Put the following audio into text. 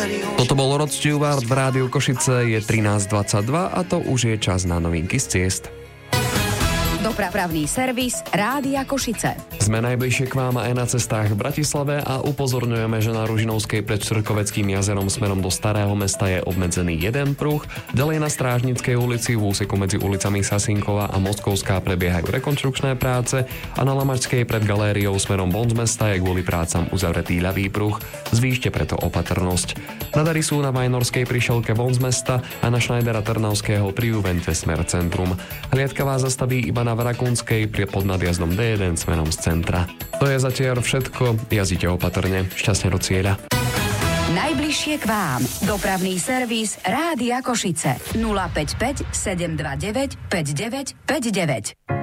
Toto bol Rod Stewart v Rádiu Košice, je 13:22 a to už je čas na novinky z ciest. Dopravný servis Rádia Košice. Sme najbližšie k vám aj na cestách v Bratislave a upozorňujeme, že na Ružinovskej pred Črkoveckým jazerom smerom do Starého mesta je obmedzený jeden pruh. Ďalej na Strážnickej ulici v úseku medzi ulicami Sasinkova a Moskovská prebiehajú rekonštrukčné práce a na Lamačskej pred galériou smerom von z mesta je kvôli prácam uzavretý ľavý pruh. Zvýšte preto opatrnosť. Nadary sú na Vajnorskej prišielke von z mesta a na Schneidera Trnavského pri Juvente smer centrum. Hliadka vás zastaví iba na Vrakunskej pod nadjazdom D1 smerom z centra. To je zatiaľ všetko, jazdite opatrne, šťastne do cieľa. Najbližšie k vám. Dopravný servis Rádia Košice 055 729 5959.